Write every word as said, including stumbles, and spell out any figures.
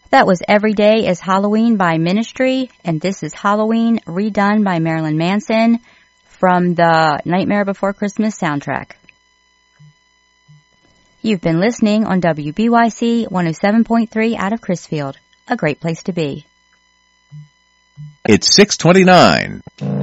That was Every Day is Halloween by Ministry, and This is Halloween, redone by Marilyn Manson from the Nightmare Before Christmas soundtrack. You've been listening on W B Y C one oh seven point three out of Crisfield, a great place to be. It's six twenty-nine.